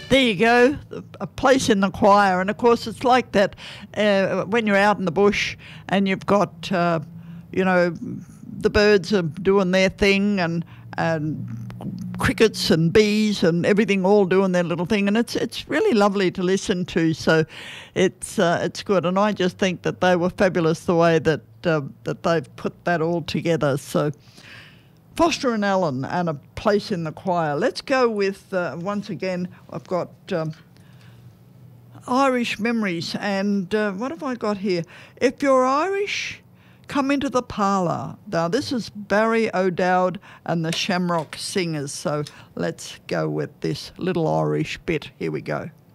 There you go, a place in the choir. And of course it's like that when you're out in the bush and you've got, you know, the birds are doing their thing and crickets and bees and everything all doing their little thing, and it's really lovely to listen to. So it's good, and I just think that they were fabulous the way that they've put that all together. So Foster and Allen and A Place in the Choir. Let's go with once again. I've got Irish Memories, and what have I got here? If you're Irish, come into the parlour. Now, this is Barry O'Dowd and the Shamrock Singers. So let's go with this little Irish bit. Here we go.